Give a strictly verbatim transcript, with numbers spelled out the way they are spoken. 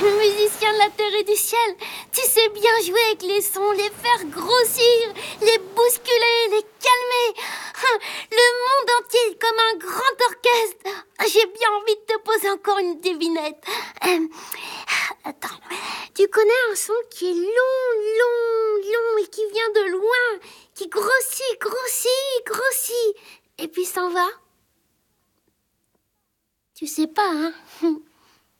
Musicien de la terre et du ciel, tu sais bien jouer avec les sons, les faire grossir, les bousculer, les calmer. Le monde entier comme un grand orchestre. J'ai bien envie de te poser encore une devinette. Euh, attends, tu connais un son qui est long, long, long et qui vient de loin, qui grossit, grossit, grossit, et puis s'en va? Tu sais pas, hein?